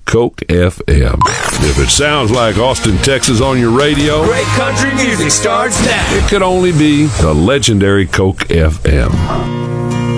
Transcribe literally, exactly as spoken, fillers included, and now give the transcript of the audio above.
Coke F M. If it sounds like Austin, Texas on your radio, great country music starts now. It could only be the legendary Coke F M.